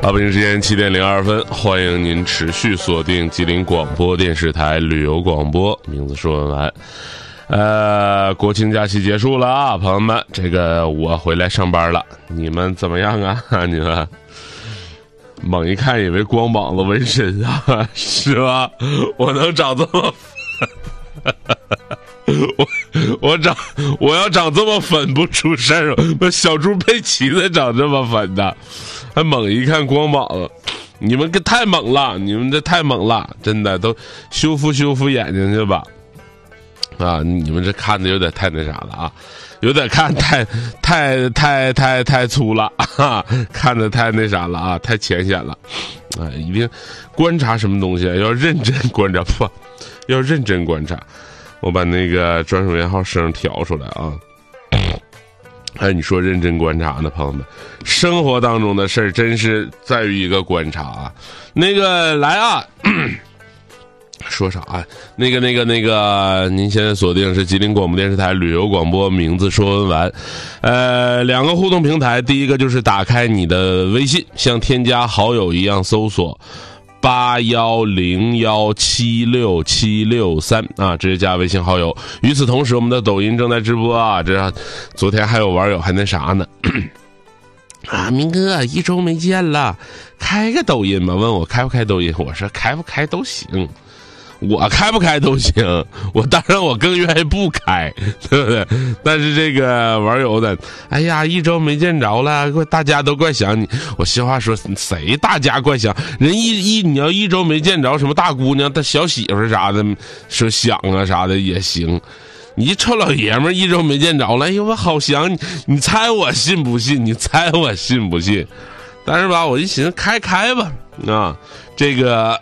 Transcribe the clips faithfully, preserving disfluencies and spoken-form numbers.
好，北京时间七点零二分，欢迎您持续锁定吉林广播电视台旅游广播，名字说文完。呃，国庆假期结束了啊，朋友们，这个我回来上班了，你们怎么样啊？你们猛一看以为光膀子纹身啊，是吧？我能长这么我我长我要长这么粉不出事儿，那小猪佩奇才长这么粉的，还猛一看光膀子，你们这太猛了，你们这太猛了，真的都修复修复眼睛去吧。啊，你们这看的有点太那啥了啊，有点看太太太太太粗了啊，看的太那啥了啊，太浅显了啊！一定观察什么东西要认真观察，不要认真观察。我把那个专属编号声调出来啊！哎，你说认真观察呢，朋友们，生活当中的事儿真是在于一个观察啊。那个来啊！说啥啊？那个、那个、那个，您现在锁定是吉林广播电视台旅游广播，名字说文完。呃，两个互动平台，第一个就是打开你的微信，像添加好友一样搜索八幺零幺七六七六三啊，直接加微信好友。与此同时，我们的抖音正在直播啊，这昨天还有网友还那啥呢。啊，明哥，一周没见了，开个抖音吧？问我开不开抖音，我说开不开都行。我开不开都行，我当然我更愿意不开，对不对？但是这个网友的，哎呀，一周没见着了，大家都怪想你。我心话说，谁大家怪想人一一你要一周没见着，什么大姑娘、大小媳妇啥的，说想啊啥的也行。你臭老爷们儿一周没见着了，哎呦我好想你，你猜我信不信？你猜我信不信？但是吧，我一寻思开开吧，啊，这个。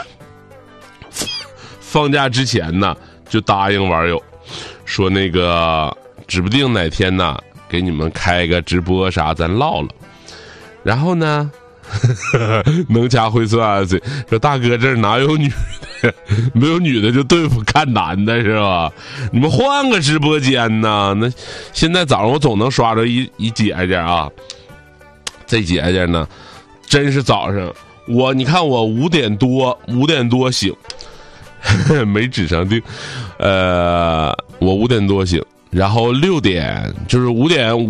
放假之前呢，就答应网友说那个指不定哪天呢给你们开个直播啥，咱唠唠。然后呢，呵呵能掐会算嘴说大哥这儿哪有女的，没有女的就对付看男的是吧？你们换个直播间呢？那现在早上我总能刷着一一姐姐啊，这姐姐呢，真是早上我你看我五点多五点多醒。没纸上定，呃，我五点多醒，然后六点就是五点